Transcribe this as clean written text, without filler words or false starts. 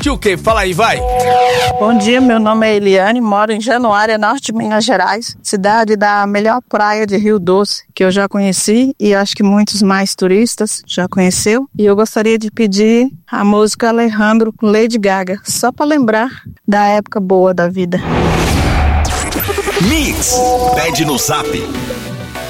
Tchuque, fala aí, vai. Bom dia, meu nome é Eliane, moro em Januária, norte de Minas Gerais, cidade da melhor praia de Rio Doce, que eu já conheci e acho que muitos mais turistas já conheceu. E eu gostaria de pedir a música Alejandro com Lady Gaga, só para lembrar da época boa da vida. Mix, pede no Zap